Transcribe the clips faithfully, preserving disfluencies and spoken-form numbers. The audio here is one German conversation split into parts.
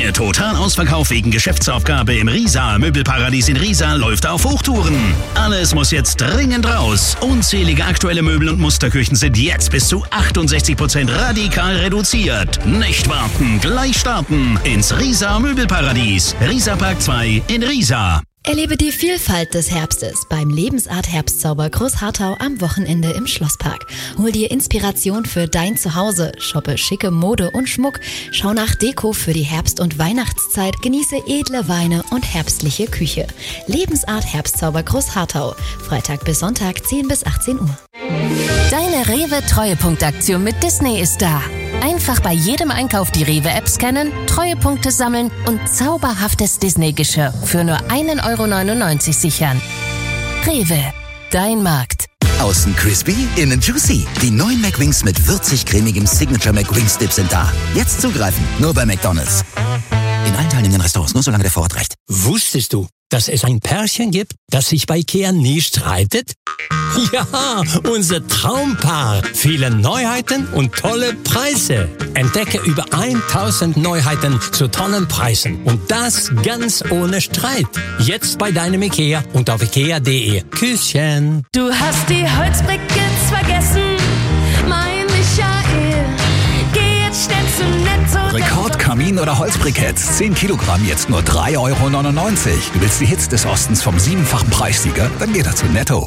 Der Totalausverkauf wegen Geschäftsaufgabe im Riesa Möbelparadies in Riesa läuft auf Hochtouren. Alles muss jetzt dringend raus. Unzählige aktuelle Möbel und Musterküchen sind jetzt bis zu achtundsechzig Prozent radikal reduziert. Nicht warten, gleich starten ins Riesa Möbelparadies. Riesa Park zwei in Riesa. Erlebe die Vielfalt des Herbstes beim Lebensart Herbstzauber Großharthau am Wochenende im Schlosspark. Hol dir Inspiration für dein Zuhause, shoppe schicke Mode und Schmuck, schau nach Deko für die Herbst- und Weihnachtszeit, genieße edle Weine und herbstliche Küche. Lebensart Herbstzauber Großharthau, Freitag bis Sonntag zehn bis achtzehn Uhr. Deine Rewe-Treuepunktaktion mit Disney ist da. Einfach bei jedem Einkauf die Rewe-App scannen, Treuepunkte sammeln und zauberhaftes Disney-Geschirr für nur ein Euro neunundneunzig sichern. Rewe, dein Markt. Außen crispy, innen juicy. Die neuen McWings mit würzig-cremigem Signature McWings Dip sind da. Jetzt zugreifen, nur bei McDonald's. In allen teilnehmenden Restaurants, nur solange der Vorrat reicht. Wusstest du, dass es ein Pärchen gibt, das sich bei Ikea nie streitet? Ja, unser Traumpaar. Viele Neuheiten und tolle Preise. Entdecke über tausend Neuheiten zu tollen Preisen. Und das ganz ohne Streit. Jetzt bei deinem Ikea und auf ikea punkt de. Küsschen. Du hast die Holzbriketts vergessen, mein Michael. Geh jetzt schnell zum Netto. Rekordkamin oder Holzbriketts. zehn Kilogramm, jetzt nur drei Euro neunundneunzig. Du willst die Hits des Ostens vom siebenfachen Preissieger? Dann geh dazu Netto.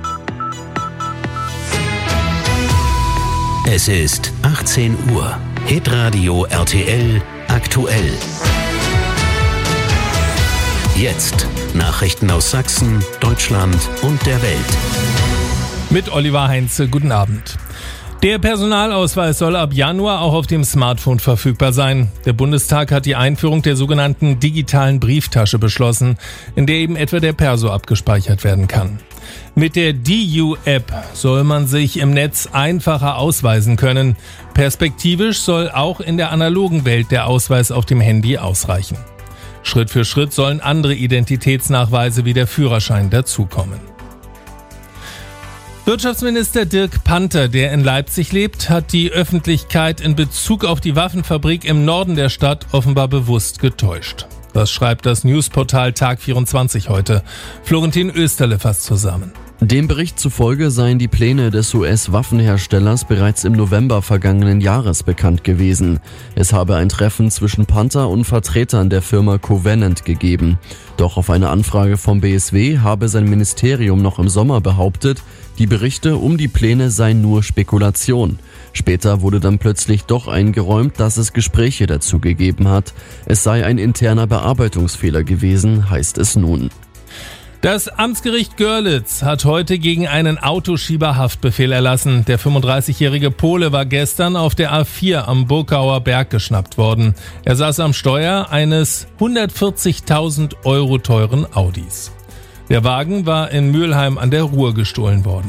Es ist achtzehn Uhr. Hitradio R T L aktuell. Jetzt Nachrichten aus Sachsen, Deutschland und der Welt. Mit Oliver Heinze, guten Abend. Der Personalausweis soll ab Januar auch auf dem Smartphone verfügbar sein. Der Bundestag hat die Einführung der sogenannten digitalen Brieftasche beschlossen, in der eben etwa der Perso abgespeichert werden kann. Mit der D U-App soll man sich im Netz einfacher ausweisen können. Perspektivisch soll auch in der analogen Welt der Ausweis auf dem Handy ausreichen. Schritt für Schritt sollen andere Identitätsnachweise wie der Führerschein dazukommen. Wirtschaftsminister Dirk Panther, der in Leipzig lebt, hat die Öffentlichkeit in Bezug auf die Waffenfabrik im Norden der Stadt offenbar bewusst getäuscht. Das schreibt das Newsportal Tag vierundzwanzig heute. Florentin Österle fasst zusammen. Dem Bericht zufolge seien die Pläne des U S-Waffenherstellers bereits im November vergangenen Jahres bekannt gewesen. Es habe ein Treffen zwischen Panther und Vertretern der Firma Covenant gegeben. Doch auf eine Anfrage vom B S W habe sein Ministerium noch im Sommer behauptet, die Berichte um die Pläne seien nur Spekulation. Später wurde dann plötzlich doch eingeräumt, dass es Gespräche dazu gegeben hat. Es sei ein interner Bearbeitungsfehler gewesen, heißt es nun. Das Amtsgericht Görlitz hat heute gegen einen Autoschieber Haftbefehl erlassen. Der fünfunddreißigjährige Pole war gestern auf der A vier am Burgauer Berg geschnappt worden. Er saß am Steuer eines hundertvierzigtausend Euro teuren Audis. Der Wagen war in Mülheim an der Ruhr gestohlen worden.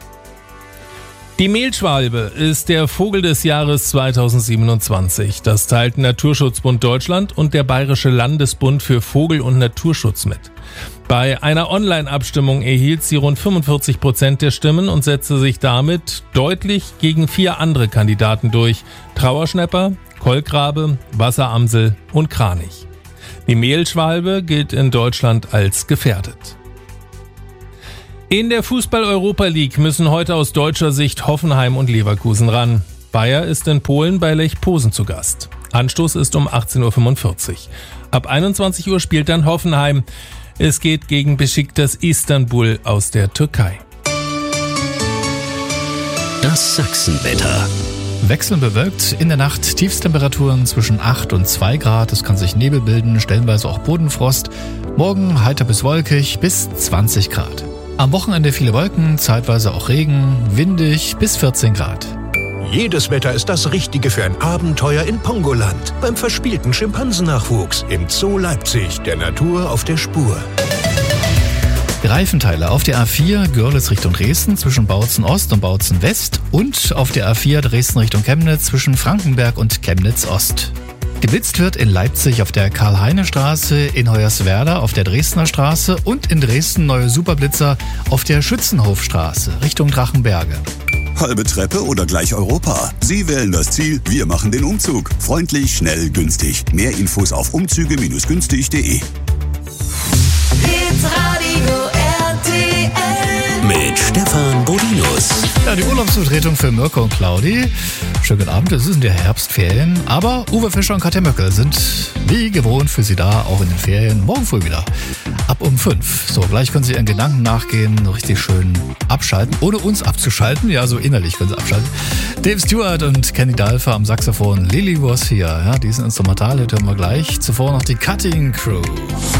Die Mehlschwalbe ist der Vogel des Jahres zweitausendsiebenundzwanzig. Das teilten Naturschutzbund Deutschland und der Bayerische Landesbund für Vogel- und Naturschutz mit. Bei einer Online-Abstimmung erhielt sie rund fünfundvierzig Prozent der Stimmen und setzte sich damit deutlich gegen vier andere Kandidaten durch: Trauerschnäpper, Kolkrabe, Wasseramsel und Kranich. Die Mehlschwalbe gilt in Deutschland als gefährdet. In der Fußball-Europa League müssen heute aus deutscher Sicht Hoffenheim und Leverkusen ran. Bayer ist in Polen bei Lech Posen zu Gast. Anstoß ist um achtzehn Uhr fünfundvierzig. Ab einundzwanzig Uhr spielt dann Hoffenheim. Es geht gegen Besiktas Istanbul aus der Türkei. Das Sachsenwetter. Wechselnd bewölkt, in der Nacht Tiefstemperaturen zwischen acht und zwei Grad. Es kann sich Nebel bilden, stellenweise auch Bodenfrost. Morgen heiter bis wolkig bis zwanzig Grad. Am Wochenende viele Wolken, zeitweise auch Regen, windig bis vierzehn Grad. Jedes Wetter ist das Richtige für ein Abenteuer in Pongoland. Beim verspielten Schimpansennachwuchs im Zoo Leipzig, der Natur auf der Spur. Reifenteile auf der A vier Görlitz Richtung Dresden zwischen Bautzen Ost und Bautzen West und auf der A vier Dresden Richtung Chemnitz zwischen Frankenberg und Chemnitz Ost. Geblitzt wird in Leipzig auf der Karl-Heine-Straße, in Hoyerswerda auf der Dresdner Straße und in Dresden neue Superblitzer auf der Schützenhofstraße Richtung Drachenberge. Halbe Treppe oder gleich Europa? Sie wählen das Ziel, wir machen den Umzug. Freundlich, schnell, günstig. Mehr Infos auf umzüge Bindestrich günstig Punkt de. Mit Stefan Bodinus. Ja, die Urlaubsvertretung für Mirko und Claudi. Schönen guten Abend, es sind ja Herbstferien. Aber Uwe Fischer und Katja Möckel sind wie gewohnt für Sie da, auch in den Ferien. Morgen früh wieder. Ab um fünf. So, gleich können Sie Ihren Gedanken nachgehen, richtig schön abschalten. Ohne uns abzuschalten. Ja, so innerlich können Sie abschalten. Dave Stewart und Kenny Dalfer am Saxophon. Lily was hier. Ja, diesen Instrumental hören wir gleich. Zuvor noch die Cutting Crew.